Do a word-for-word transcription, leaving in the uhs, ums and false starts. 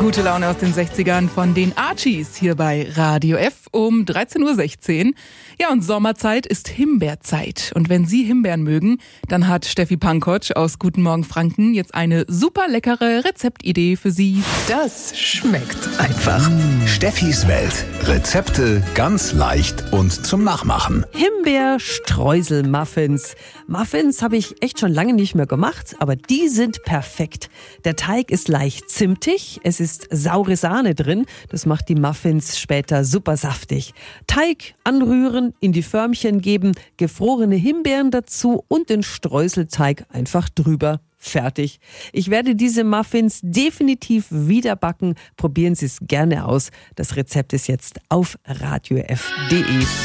Gute Laune aus den sechzigern von den Archies hier bei Radio F um dreizehn Uhr sechzehn. Ja, und Sommerzeit ist Himbeerzeit. Und wenn Sie Himbeeren mögen, dann hat Steffi Pankotsch aus Guten Morgen Franken jetzt eine super leckere Rezeptidee für Sie. Das schmeckt einfach. Steffis Welt. Rezepte ganz leicht und zum Nachmachen. Himbeer-Streusel-Muffins. Muffins habe ich echt schon lange nicht mehr gemacht, aber die sind perfekt. Der Teig ist leicht zimtig, es ist saure Sahne drin, das macht die Muffins später super saftig. Teig anrühren, in die Förmchen geben, gefrorene Himbeeren dazu und den Streuselteig einfach drüber. Fertig. Ich werde diese Muffins definitiv wieder backen. Probieren Sie es gerne aus. Das Rezept ist jetzt auf radiof punkt de.